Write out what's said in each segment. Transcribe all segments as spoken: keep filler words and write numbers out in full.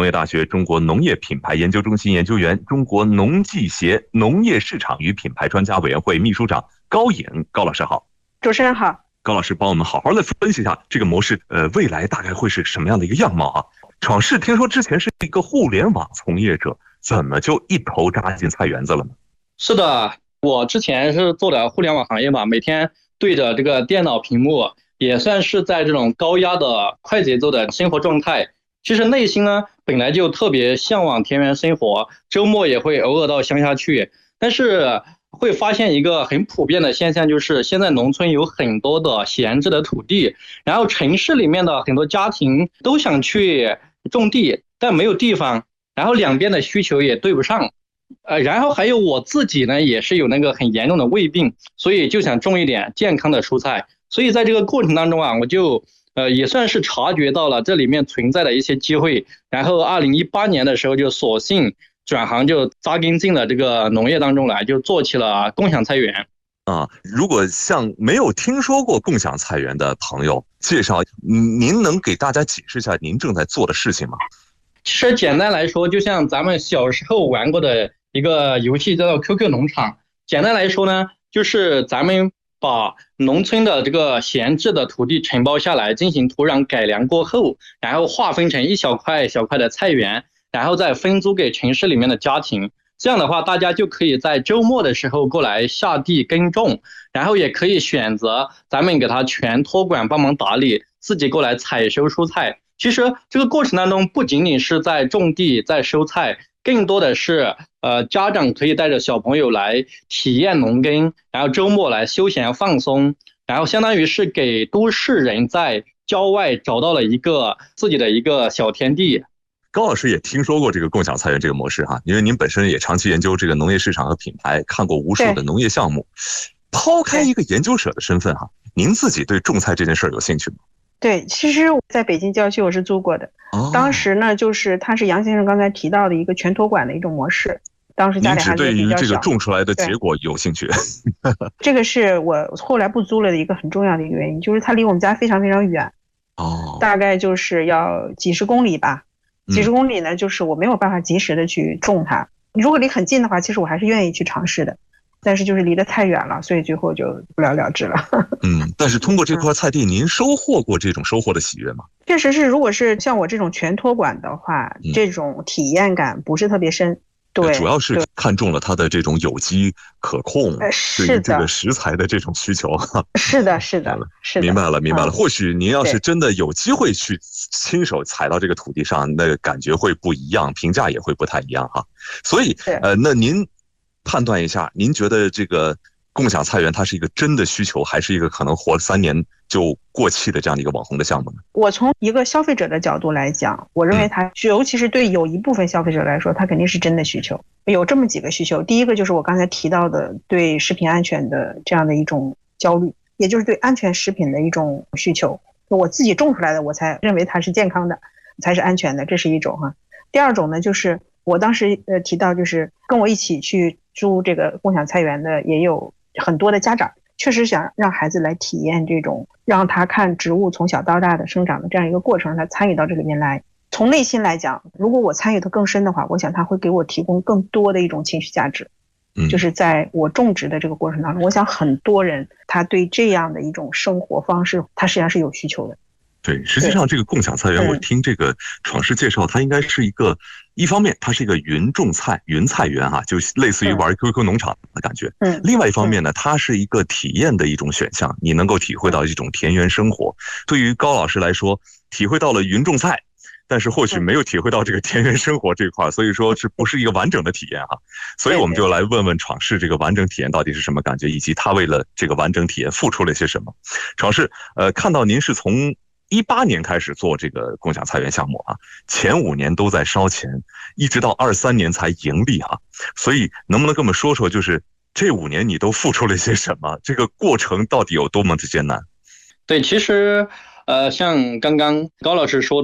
业大学中国农业品牌研究中心研究员、中国农技协农业市场与品牌专家委员会秘书长高颖。高老师好。 主持人好。 高老师帮我们好好的分析一下这个模式，呃，未来大概会是什么样的一个样貌啊？闯世听说之前是一个互联网从业者，怎么就一头扎进菜园子了呢？ 是的，我之前是做的互联网行业嘛，每天对着这个电脑屏幕，也算是在这种高压的快节奏的生活状态。其实内心呢，本来就特别向往田园生活，周末也会偶尔到乡下去，但是会发现一个很普遍的现象，就是现在农村有很多的闲置的土地，然后城市里面的很多家庭都想去种地，但没有地方，然后两边的需求也对不上。呃，然后还有我自己呢，也是有那个很严重的胃病，所以就想种一点健康的蔬菜。所以在这个过程当中啊，我就呃也算是察觉到了这里面存在的一些机会。然后二零一八年的时候就索性转行，就扎根进了这个农业当中来，就做起了共享菜园。 啊，如果向没有听说过共享菜园的朋友介绍，您能给大家解释一下您正在做的事情吗？ 其实简单来说，就像咱们小时候玩过的一个游戏叫做 Q Q 农场。简单来说呢，就是咱们把农村的这个闲置的土地承包下来，进行土壤改良过后，然后划分成一小块小块的菜园，然后再分租给城市里面的家庭。这样的话，大家就可以在周末的时候过来下地耕种，然后也可以选择咱们给他全托管帮忙打理，自己过来采收蔬菜。其实这个过程当中不仅仅是在种地在收菜，更多的是呃家长可以带着小朋友来体验农耕，然后周末来休闲放松，然后相当于是给都市人在郊外找到了一个自己的一个小天地。 高老师也听说过这个共享菜园这个模式哈，因为您本身也长期研究这个农业市场和品牌，看过无数的农业项目。抛开一个研究者的身份哈，您自己对种菜这件事儿有兴趣吗？ 对，其实在北京郊区我是租过的。哦、当时呢，就是它是杨先生刚才提到的一个全托管的一种模式。当时家里孩子比较小。您只对于这个种出来的结果有兴趣？ 这个是我后来不租了的一个很重要的一个原因，就是它离我们家非常非常远。哦。大概就是要几十公里吧。几十公里呢，就是我没有办法及时的去种它。如果离很近的话，其实我还是愿意去尝试的。但是就是离得太远了，所以最后就不了了之了。 嗯，但是通过这块菜地，您收获过这种收获的喜悦吗？ 确实是，如果是像我这种全托管的话，嗯、这种体验感不是特别深。对， 主要是看中了它的这种有机可控，呃、对于这个食材的这种需求。 是的，是的，是的。 明白了，明白了。嗯、或许您要是真的有机会去亲手踩到这个土地上，那感觉会不一样，评价也会不太一样哈。所以，呃，那您判断一下，您觉得这个共享菜园它是一个真的需求，还是一个可能活三年就过气的这样的一个网红的项目呢？ 我从一个消费者的角度来讲，我认为它，尤其是对有一部分消费者来说，它肯定是真的需求。有这么几个需求，第一个就是我刚才提到的对食品安全的这样的一种焦虑，也就是对安全食品的一种需求。我自己种出来的，我才认为它是健康的，才是安全的，这是一种哈。第二种呢，就是我当时呃提到，就是跟我一起去租这个共享菜园的也有很多的家长，确实想让孩子来体验这种让他看植物从小到大的生长的这样一个过程，他参与到这里面来。从内心来讲，如果我参与的更深的话，我想他会给我提供更多的一种情绪价值。嗯，就是在我种植的这个过程当中，我想很多人他对这样的一种生活方式，他实际上是有需求的。 对，实际上这个共享菜园，我听这个闯世介绍，它应该是一个，一方面它是一个云种菜、云菜园哈、啊，就类似于玩 Q Q 农场的感觉。嗯。另外一方面呢，它是一个体验的一种选项，你能够体会到一种田园生活。对于高老师来说，体会到了云种菜，但是或许没有体会到这个田园生活这块，所以说这不是一个完整的体验哈。所以我们就来问问闯世这个完整体验到底是什么感觉，以及他为了这个完整体验付出了些什么。闯世，呃，看到您是从一八年开始做这个共享菜园项目啊，前五年都在烧钱，一直到二三年才盈利啊。所以能不能跟我们说说，就是这五年你都付出了些什么？这个过程到底有多么的艰难？ 对，其实呃，像刚刚高老师说的，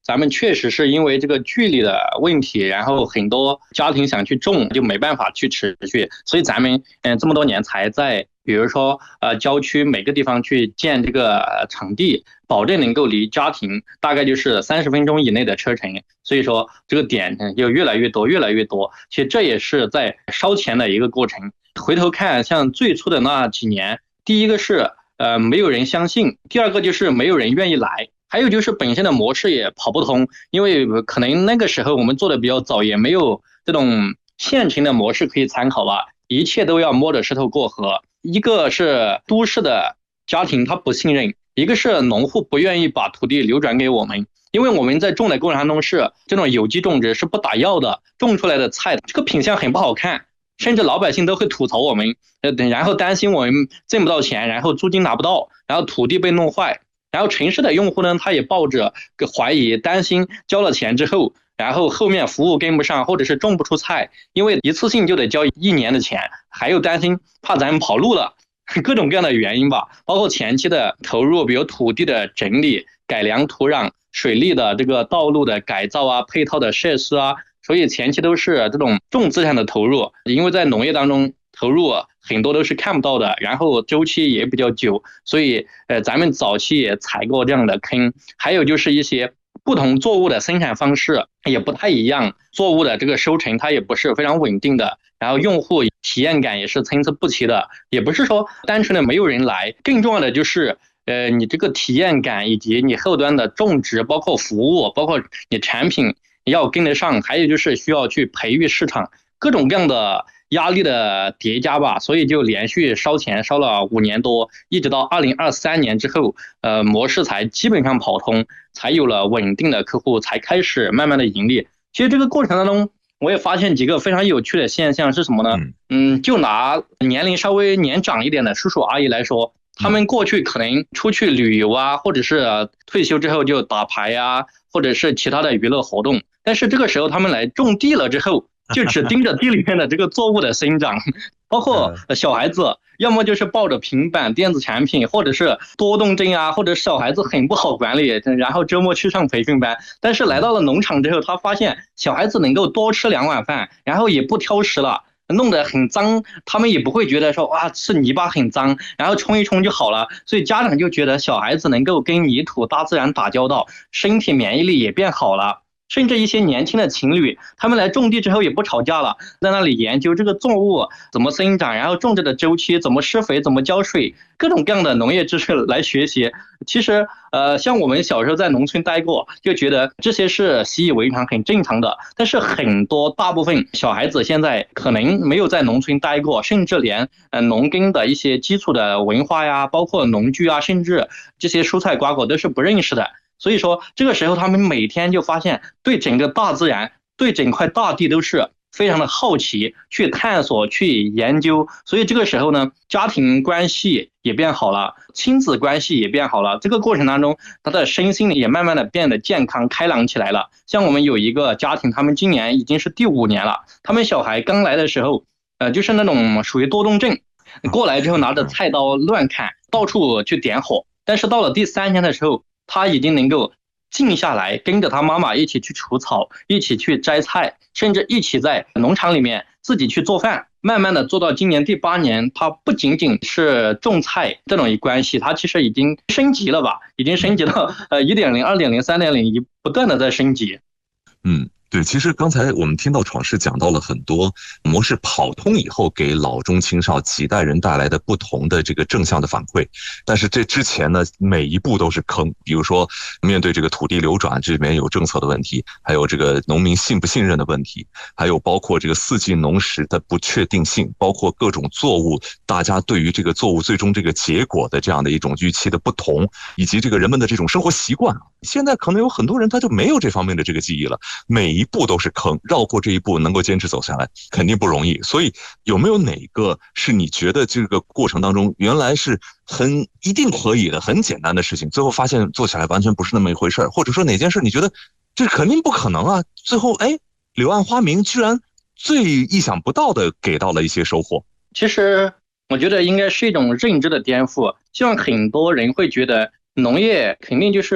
咱们确实是因为这个距离的问题，然后很多家庭想去种就没办法去持续，所以咱们嗯这么多年才在比如说呃郊区每个地方去建这个场地，保证能够离家庭大概就是三十分钟以内的车程，所以说这个点就越来越多越来越多。其实这也是在烧钱的一个过程。回头看像最初的那几年，第一个是呃没有人相信，第二个就是没有人愿意来，还有就是本身的模式也跑不通，因为可能那个时候我们做的比较早，也没有这种现成的模式可以参考吧，一切都要摸着石头过河。一个是都市的家庭他不信任，一个是农户不愿意把土地流转给我们，因为我们在种的过程当中是这种有机种植，是不打药的，种出来的菜这个品相很不好看，甚至老百姓都会吐槽我们，呃，然后担心我们挣不到钱，然后租金拿不到，然后土地被弄坏。然后城市的用户呢，他也抱着个怀疑，担心交了钱之后，然后后面服务跟不上，或者是种不出菜，因为一次性就得交一年的钱，还有担心怕咱们跑路了，各种各样的原因吧，包括前期的投入，比如土地的整理、改良土壤、水利的这个道路的改造啊、配套的设施啊，所以前期都是这种重资产的投入，因为在农业当中投入很多都是看不到的，然后周期也比较久，所以呃，咱们早期也踩过这样的坑。还有就是一些不同作物的生产方式也不太一样，作物的这个收成它也不是非常稳定的，然后用户体验感也是参差不齐的，也不是说单纯的没有人来，更重要的就是呃，你这个体验感以及你后端的种植，包括服务，包括你产品要跟得上，还有就是需要去培育市场，各种各样的压力的叠加吧，所以就连续烧钱烧了五年多，一直到二零二三年之后，呃，模式才基本上跑通，才有了稳定的客户，才开始慢慢的盈利。其实这个过程当中，我也发现几个非常有趣的现象是什么呢？嗯，就拿年龄稍微年长一点的叔叔阿姨来说，他们过去可能出去旅游啊，或者是退休之后就打牌啊，或者是其他的娱乐活动，但是这个时候他们来种地了之后，就只盯着地里面的这个作物的生长，包括小孩子，要么就是抱着平板电子产品，或者是多动症啊，或者小孩子很不好管理，然后周末去上培训班。但是来到了农场之后，他发现小孩子能够多吃两碗饭，然后也不挑食了，弄得很脏，他们也不会觉得说哇吃泥巴很脏，然后冲一冲就好了。所以家长就觉得小孩子能够跟泥土大自然打交道，身体免疫力也变好了。甚至一些年轻的情侣，他们来种地之后也不吵架了，在那里研究这个作物怎么生长，然后种植的周期，怎么施肥，怎么浇水，各种各样的农业知识来学习。其实呃，像我们小时候在农村待过，就觉得这些是习以为常很正常的，但是很多大部分小孩子现在可能没有在农村待过，甚至连呃农耕的一些基础的文化呀，包括农具啊，甚至这些蔬菜瓜果都是不认识的。所以说这个时候他们每天就发现对整个大自然，对整块大地都是非常的好奇，去探索，去研究。所以这个时候呢，家庭关系也变好了，亲子关系也变好了，这个过程当中他的身心也慢慢的变得健康开朗起来了。像我们有一个家庭，他们今年已经是第五年了，他们小孩刚来的时候呃，就是那种属于多动症，过来之后拿着菜刀乱砍，到处去点火，但是到了第三年的时候，他已经能够静下来，跟着他妈妈一起去除草，一起去摘菜，甚至一起在农场里面自己去做饭。慢慢的做到今年第八年，他不仅仅是种菜这种一关系，他其实已经升级了吧，已经升级到呃一点零、二点零、三点零，不断的在升级。 嗯。对，其实刚才我们听到闯师讲到了很多模式跑通以后给老中青少几代人带来的不同的这个正向的反馈，但是这之前呢，每一步都是坑。比如说面对这个土地流转，这里面有政策的问题，还有这个农民信不信任的问题，还有包括这个四季农时的不确定性，包括各种作物大家对于这个作物最终这个结果的这样的一种预期的不同，以及这个人们的这种生活习惯。现在可能有很多人他就没有这方面的这个记忆了，每一步都是坑，绕过这一步能够坚持走下来肯定不容易。所以有没有哪个是你觉得这个过程当中原来是很一定可以的很简单的事情，最后发现做起来完全不是那么一回事，或者说哪件事你觉得这肯定不可能啊，最后哎柳暗花明居然最意想不到的给到了一些收获？ 其实我觉得应该是一种认知的颠覆，像很多人会觉得农业肯定就是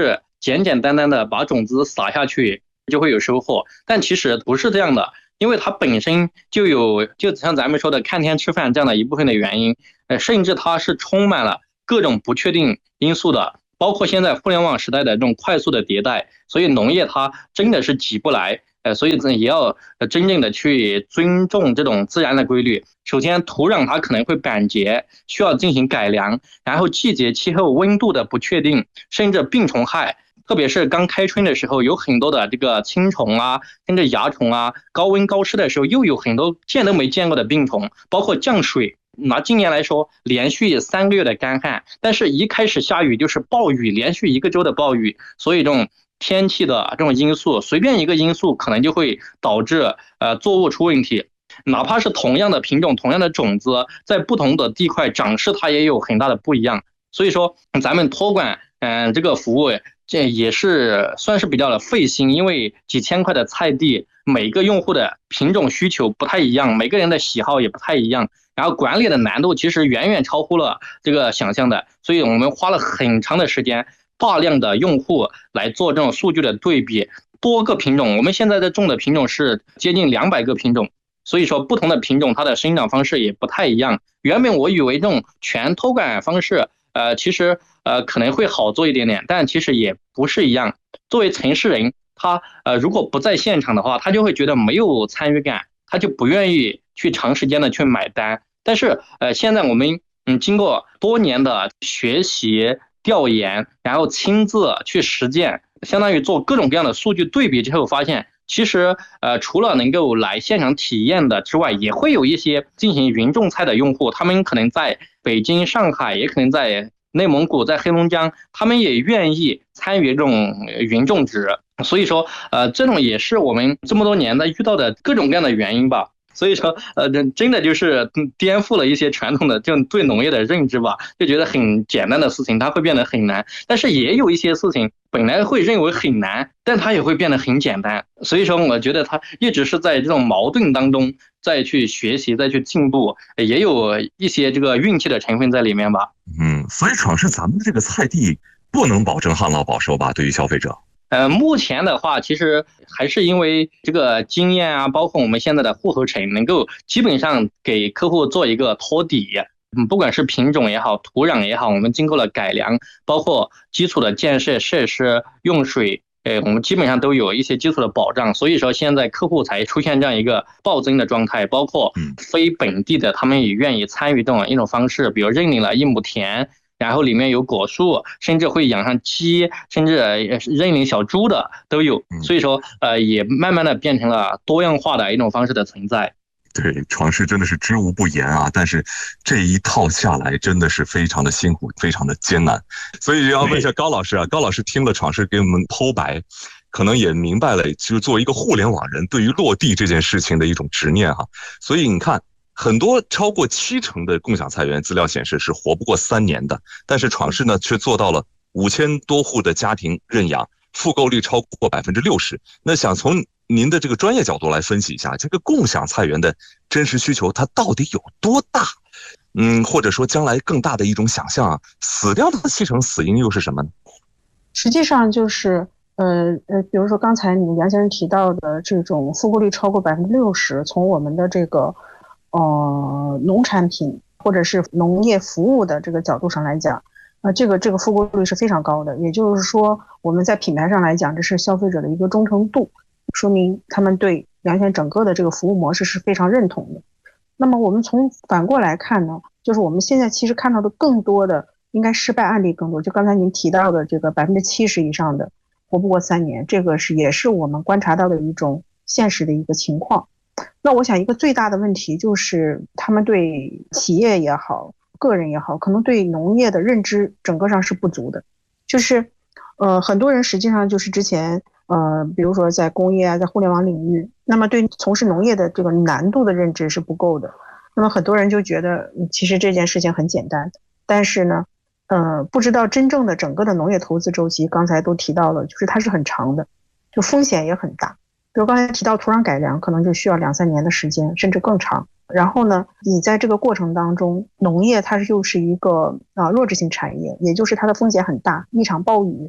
简简单单的把种子撒下去就会有收获，但其实不是这样的，因为它本身就有就像咱们说的看天吃饭这样的一部分的原因，呃，甚至它是充满了各种不确定因素的，包括现在互联网时代的这种快速的迭代，所以农业它真的是挤不来。呃，所以也要真正的去尊重这种自然的规律。首先，土壤它可能会板结，需要进行改良。然后，季节、气候、温度的不确定，甚至病虫害，特别是刚开春的时候，有很多的这个青虫啊，甚至蚜虫啊。高温高湿的时候，又有很多见都没见过的病虫，包括降水。拿今年来说，连续三个月的干旱，但是一开始下雨就是暴雨，连续一个周的暴雨，所以这种天气的这种因素，随便一个因素可能就会导致呃作物出问题。哪怕是同样的品种、同样的种子，在不同的地块长势它也有很大的不一样。所以说，咱们托管嗯、呃、这个服务，这也是算是比较的费心，因为几千块的菜地，每个用户的品种需求不太一样，每个人的喜好也不太一样。然后管理的难度其实远远超乎了这个想象的，所以我们花了很长的时间。大量的用户来做这种数据的对比，多个品种，我们现在的种的品种是接近两百个品种，所以说不同的品种它的生长方式也不太一样。原本我以为这种全托管方式，呃，其实呃可能会好做一点点，但其实也不是一样。作为城市人，他呃如果不在现场的话，他就会觉得没有参与感，他就不愿意去长时间的去买单。但是呃现在我们嗯经过多年的学习。调研，然后亲自去实践，相当于做各种各样的数据对比之后，发现其实呃除了能够来现场体验的之外，也会有一些进行云种菜的用户，他们可能在北京、上海，也可能在内蒙古、在黑龙江，他们也愿意参与这种云种植。所以说，呃，这种也是我们这么多年的遇到的各种各样的原因吧。所以说，呃，真的就是颠覆了一些传统的这种对农业的认知吧，就觉得很简单的事情，它会变得很难。但是也有一些事情本来会认为很难，但它也会变得很简单。所以说，我觉得它一直是在这种矛盾当中再去学习、再去进步，也有一些这个运气的成分在里面吧。 嗯，所以闯是咱们的这个菜地不能保证旱涝保收吧？对于消费者。 呃，目前的话，其实还是因为这个经验啊，包括我们现在的护合成，能够基本上给客户做一个托底。嗯，不管是品种也好，土壤也好，我们经过了改良，包括基础的建设设施、用水，呃，我们基本上都有一些基础的保障。所以说，现在客户才出现这样一个暴增的状态，包括非本地的，他们也愿意参与这种一种方式，比如认领了一亩田。然后里面有果树，甚至会养上鸡，甚至认领小猪的都有。所以说，呃，也慢慢的变成了多样化的一种方式的存在。 对，闯是真的是知无不言啊，但是这一套下来真的是非常的辛苦，非常的艰难。所以要问一下高老师啊，高老师听了闯是给我们剖白，可能也明白了，就是作为一个互联网人对于落地这件事情的一种执念哈。所以你看。很多超过七成的共享菜园资料显示是活不过三年的，但是闯是呢却做到了五千多户的家庭认养，复购率超过百分之六十。那想从您的这个专业角度来分析一下，这个共享菜园的真实需求它到底有多大？嗯，或者说将来更大的一种想象啊，死掉的七成死因又是什么呢？ 实际上就是呃呃，比如说刚才你们杨先生提到的这种复购率超过百分之六十，从我们的这个。呃，农产品或者是农业服务的这个角度上来讲，呃，这个这个复购率是非常高的。也就是说，我们在品牌上来讲，这是消费者的一个忠诚度，说明他们对杨先整个的这个服务模式是非常认同的。那么我们从反过来看呢，就是我们现在其实看到的更多的应该失败案例更多，就刚才您提到的这个百分之七十以上的活不过三年，这个是也是我们观察到的一种现实的一个情况。那我想一个最大的问题就是他们对企业也好个人也好可能对农业的认知整个上是不足的，就是呃很多人实际上就是之前呃比如说在工业啊在互联网领域，那么对从事农业的这个难度的认知是不够的，那么很多人就觉得其实这件事情很简单，但是呢呃不知道真正的整个的农业投资周期，刚才都提到了，就是它是很长的，就风险也很大。比如刚才提到土壤改良，可能就需要两三年的时间，甚至更长。然后呢，你在这个过程当中，农业它又是一个啊弱质性产业，也就是它的风险很大，一场暴雨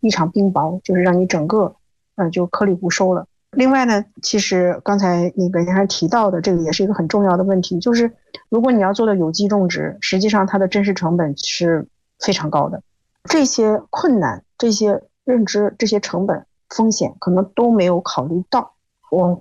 一场冰雹，就是让你整个呃就颗粒无收了。另外呢，其实刚才那个您还提到的这个也是一个很重要的问题，就是如果你要做的有机种植，实际上它的真实成本是非常高的，这些困难、这些认知、这些成本风险可能都没有考虑到。我